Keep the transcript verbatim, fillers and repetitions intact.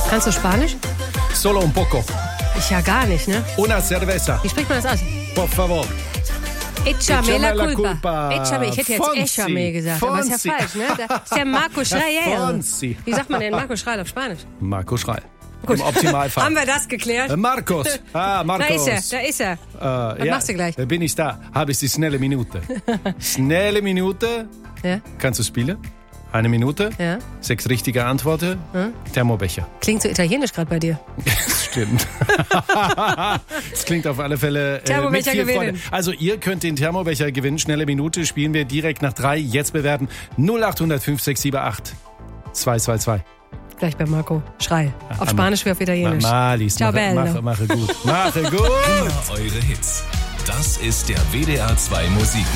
Kannst du Spanisch? Solo un poco. Ich ja gar nicht, ne? Una cerveza. Wie spricht man das aus? Por favor. Echame la la culpa. culpa. Echame. Ich hätte jetzt Fonsi. Echame gesagt, aber ist ja Fonsi. falsch, ne? Das ist ja Marco Schreil. Fonsi. Wie sagt man denn Marco Schreil auf Spanisch? Marco Schreil. Gut. Im Optimalfall. Haben wir das geklärt? Äh, Marcos. Ah, Marcos. Da ist er, da ist er. Äh, Was ja, machst du gleich? Bin ich da? Habe ich die schnelle Minute. Schnelle Minute. Ja, Kannst du spielen? Eine Minute. ja. Sechs richtige Antworten. Hm? Thermobecher. Klingt so italienisch gerade bei dir. Stimmt. Das klingt auf alle Fälle äh, Thermobecher mit viel gewinnen. Freude. Also ihr könnt den Thermobecher gewinnen. Schnelle Minute spielen wir direkt nach drei. Jetzt bewerten null acht null null fünf sechs sieben acht zwei zwei zwei. Gleich bei Marco Schreil. Auf Am- Spanisch wie auf Italienisch. Malis, Ciao, mache, bello. mache, mache gut. Mache gut. Eure Hits. Das ist der W D R zwei Musik